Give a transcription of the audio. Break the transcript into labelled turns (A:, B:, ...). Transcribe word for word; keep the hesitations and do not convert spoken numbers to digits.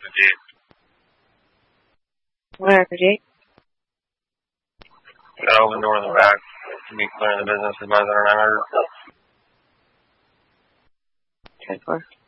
A: Jake.
B: Whatever, Jake.
A: Got open door in the back to be clearing the business with my other nine hundred.
B: ten four.